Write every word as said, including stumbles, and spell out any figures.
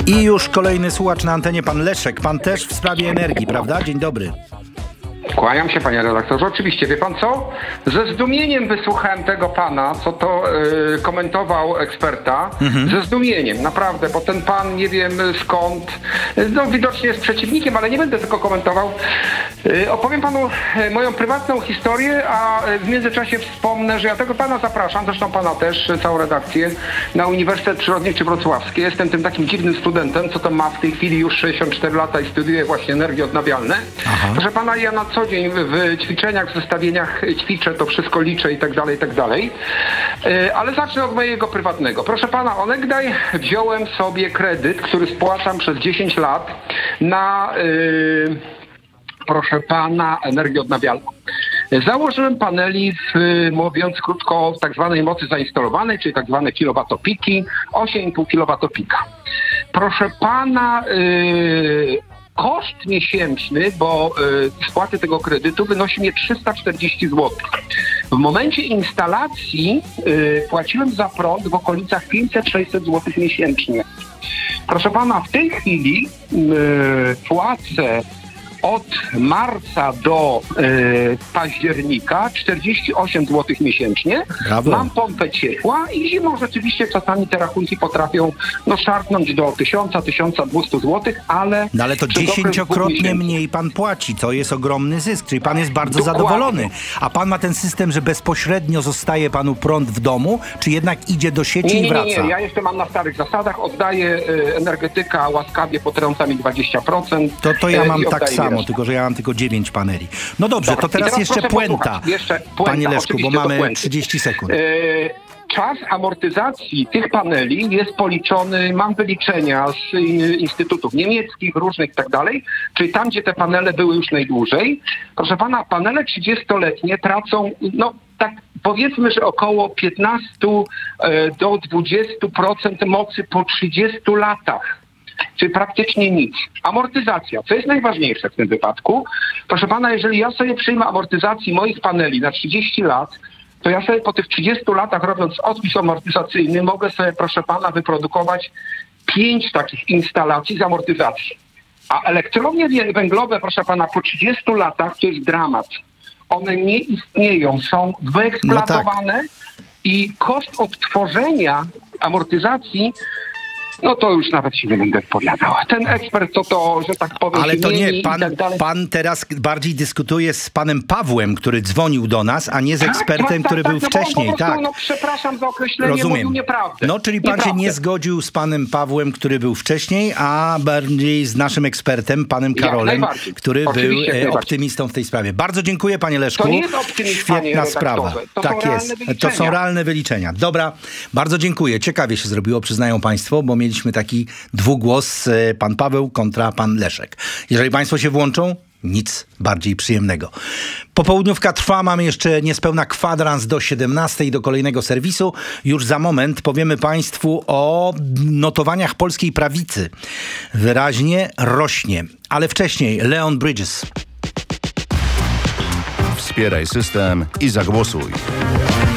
I już kolejny słuchacz na antenie, pan Leszek. Pan też w sprawie energii, prawda? Dzień dobry. Kłaniam się, panie redaktorze. Oczywiście, wie pan co? Ze zdumieniem wysłuchałem tego pana, co to yy, komentował eksperta. Mhm. Ze zdumieniem, naprawdę, bo ten pan, nie wiem skąd, no widocznie jest przeciwnikiem, ale nie będę tylko komentował. Yy, opowiem panu yy, moją prywatną historię, a w międzyczasie wspomnę, że ja tego pana zapraszam, zresztą pana też, całą redakcję, na Uniwersytet Przyrodniczy Wrocławski. Jestem tym takim dziwnym studentem, co to ma w tej chwili już sześćdziesiąt cztery lata i studiuję właśnie energie odnawialne. Aha. Proszę pana, ja na co dzień w ćwiczeniach, w zestawieniach ćwiczę, to wszystko liczę i tak dalej, i tak dalej. Ale zacznę od mojego prywatnego. Proszę pana, onegdaj wziąłem sobie kredyt, który spłacam przez dziesięć lat na, yy, proszę pana, energię odnawialną. Założyłem paneli, w, mówiąc krótko, w tak zwanej mocy zainstalowanej, czyli tak zwane kilowatopiki, osiem i pół kilowatopika. Proszę pana, yy, koszt miesięczny, bo y, spłaty tego kredytu wynosi mnie trzysta czterdzieści złotych. W momencie instalacji y, płaciłem za prąd w okolicach pięćset sześćset złotych miesięcznie. Proszę pana, w tej chwili y, płacę od marca do y, października czterdzieści osiem złotych miesięcznie. Brawo. Mam pompę ciepła i zimą rzeczywiście czasami te rachunki potrafią no, szarpnąć do tysiąc do tysiąc dwieście złotych, ale... No ale to dziesięciokrotnie mniej pan płaci, to jest ogromny zysk, czyli pan jest bardzo Dokładnie. zadowolony. A pan ma ten system, że bezpośrednio zostaje panu prąd w domu, czy jednak idzie do sieci nie, nie, i wraca? Nie, nie, ja jeszcze mam na starych zasadach, oddaję y, energetyka łaskawie potrąca mi dwadzieścia procent. To, to ja mam tak samo. Tylko że ja mam tylko dziewięć paneli. No dobrze, Dobra, to teraz, teraz jeszcze puenta, jeszcze puenta, panie Leszku, bo mamy trzydzieści sekund. Yy, czas amortyzacji tych paneli jest policzony, mam wyliczenia z instytutów niemieckich, różnych i tak dalej, czyli tam, gdzie te panele były już najdłużej. Proszę pana, panele trzydziestoletnie tracą, no tak powiedzmy, że około piętnaście do dwudziestu procent mocy po trzydziestu latach. Czyli praktycznie nic. Amortyzacja, co jest najważniejsze w tym wypadku. Proszę pana, jeżeli ja sobie przyjmę amortyzacji moich paneli na trzydzieści lat, to ja sobie po tych trzydziestu latach, robiąc odpis amortyzacyjny, mogę sobie, proszę pana, wyprodukować pięć takich instalacji z amortyzacji. A elektrownie węglowe, proszę pana, po trzydziestu latach to jest dramat. One nie istnieją, są wyeksploatowane no tak. I koszt odtworzenia amortyzacji no to już nawet się nie będę odpowiadał. Ten ekspert, co to, że tak powiem, ale to nie, pan, tak dalej. pan teraz bardziej dyskutuje z panem Pawłem, który dzwonił do nas, a nie z ekspertem, tak, tak, który tak, był tak, wcześniej. No, prostu, tak. no przepraszam za określenie, Rozumiem. mówił nieprawdę. No, czyli pan nieprawdę. się nie zgodził z panem Pawłem, który był wcześniej, a bardziej z naszym ekspertem, panem Karolem, który Oczywiście, był optymistą w tej sprawie. Bardzo dziękuję, panie Leszku. To nie jest optymizm, Świetna sprawa. To tak są jest. To są realne wyliczenia. Dobra, bardzo dziękuję. Ciekawie się zrobiło, przyznają państwo, bo mieliśmy taki dwugłos, pan Paweł kontra pan Leszek. Jeżeli państwo się włączą, nic bardziej przyjemnego. Popołudniówka trwa, mamy jeszcze niespełna kwadrans do siedemnastej, do kolejnego serwisu. Już za moment powiemy państwu o notowaniach polskiej prawicy. Wyraźnie rośnie, ale wcześniej Leon Bridges. Wspieraj system i zagłosuj.